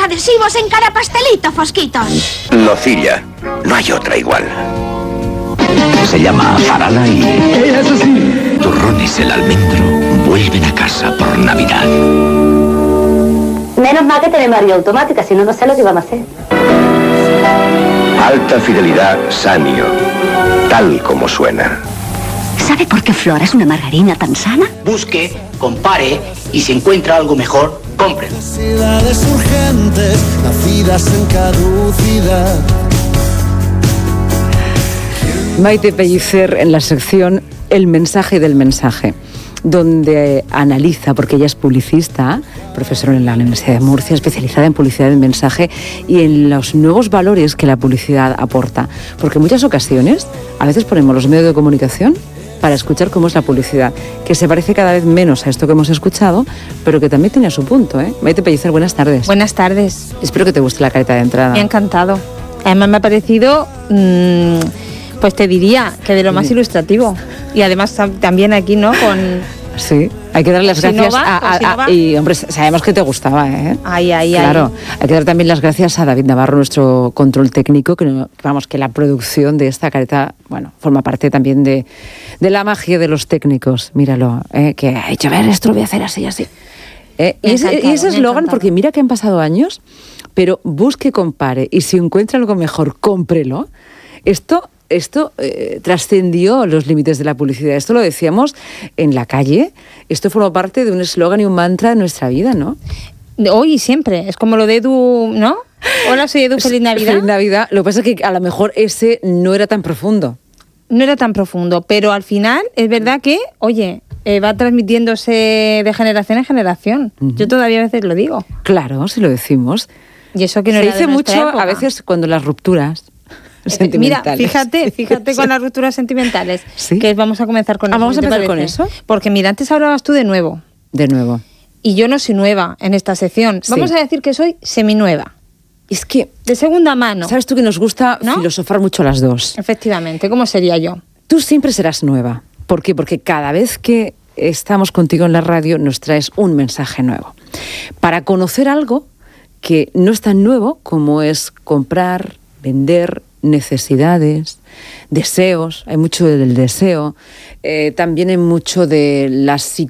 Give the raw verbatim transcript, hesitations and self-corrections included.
adhesivos en cada pastelito, Fosquitos. Nocilla. No hay otra igual. Se llama Farala y... Eso sí. Turrones el almendro vuelven a casa por Navidad. Menos mal que tenemos María automática, si no, no sé lo que vamos a hacer. Alta fidelidad Sanio. Tal como suena. ¿Sabe por qué Flora es una margarina tan sana? Busque, compare y si encuentra algo mejor, compre. Necesidades urgentes, nacidas en caducidad. Maite Pellicer en la sección El mensaje del mensaje, donde analiza, porque ella es publicista, profesora en la Universidad de Murcia, especializada en publicidad del mensaje y en los nuevos valores que la publicidad aporta. Porque en muchas ocasiones, a veces ponemos los medios de comunicación para escuchar cómo es la publicidad, que se parece cada vez menos a esto que hemos escuchado, pero que también tiene su punto, ¿eh? Maite Pellicer, buenas tardes. Buenas tardes. Espero que te guste la careta de entrada. Me ha encantado. Además me ha parecido... Mmm, pues te diría que de lo más ilustrativo. Y además también aquí, ¿no? Con... Sí, hay que darle las gracias Sinova, a, a, a, a... Y, hombre, sabemos que te gustaba, ¿eh? Ay, ay, claro, ay. Hay que dar también las gracias a David Navarro, nuestro control técnico, que vamos, que la producción de esta careta, bueno, forma parte también de, de la magia de los técnicos. Míralo, ¿eh? Que ha dicho, a ver, esto lo voy a hacer así, así. ¿Eh? Y, ese, y ese eslogan, porque mira que han pasado años, pero busque, compare, y si encuentra algo mejor, cómprelo. Esto... Esto eh, trascendió los límites de la publicidad. Esto lo decíamos en la calle. Esto formó parte de un eslogan y un mantra de nuestra vida, ¿no? Hoy y siempre. Es como lo de Edu, ¿no? Hola, soy Edu, feliz Navidad. Feliz Navidad. Lo que pasa es que a lo mejor ese no era tan profundo. No era tan profundo, pero al final es verdad que, oye, eh, va transmitiéndose de generación en generación. Uh-huh. Yo todavía a veces lo digo. Claro, si lo decimos. Y eso que no Se era dice de mucho época. A veces cuando las rupturas... Mira, fíjate, fíjate con las rupturas sentimentales. ¿Sí? Que vamos a comenzar con ah, eso. ¿Vamos a empezar con eso? Porque mira, antes hablabas tú de nuevo. De nuevo. Y yo no soy nueva en esta sección. Sí. Vamos a decir que soy seminueva. Es que... De segunda mano. ¿Sabes tú que nos gusta ¿no? filosofar mucho las dos? Efectivamente. ¿Cómo sería yo? Tú siempre serás nueva. ¿Por qué? Porque cada vez que estamos contigo en la radio nos traes un mensaje nuevo. Para conocer algo que no es tan nuevo como es comprar, vender... necesidades, deseos, hay mucho del deseo, eh, también hay mucho de la psicología